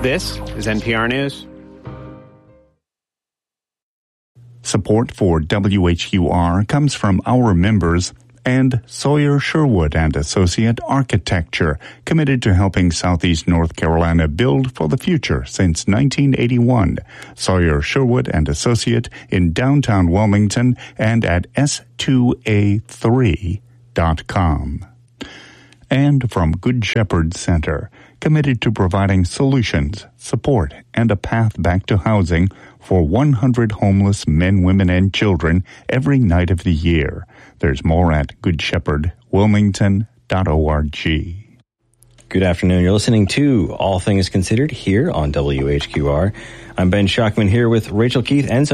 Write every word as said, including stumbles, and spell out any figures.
This is N P R News. Support for W H Q R comes from our members and Sawyer Sherwood and Associate Architecture, committed to helping Southeast North Carolina build for the future since nineteen eighty-one. Sawyer Sherwood and Associate in downtown Wilmington and at S two A three dot com. And from Good Shepherd Center, committed to providing solutions, support, and a path back to housing for one hundred homeless men, women, and children every night of the year. There's more at good shepherd wilmington dot org. Good afternoon. You're listening to All Things Considered here on W H Q R. I'm Ben Schuckman here with Rachel Keith and